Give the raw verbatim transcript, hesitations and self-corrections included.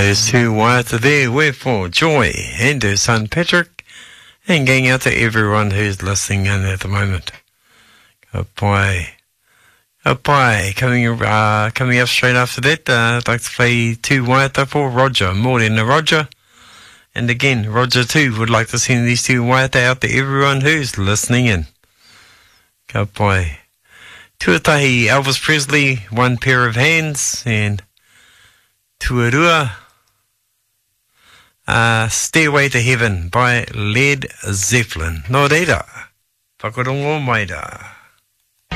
those two waiata there were for Joy and her son Patrick, and going out to everyone who's listening in at the moment. Good boy. Good boy. Coming, uh, coming up straight after that, uh, I'd like to play two waiata for Roger, Morena Roger. And again, Roger too would like to send these two waiata out to everyone who's listening in. Good boy. Tuatahi Elvis Presley, One Pair of Hands, and Tuarua, uh, Stairway to Heaven by Led Zeppelin. Nō reira, whakarongo mai rā.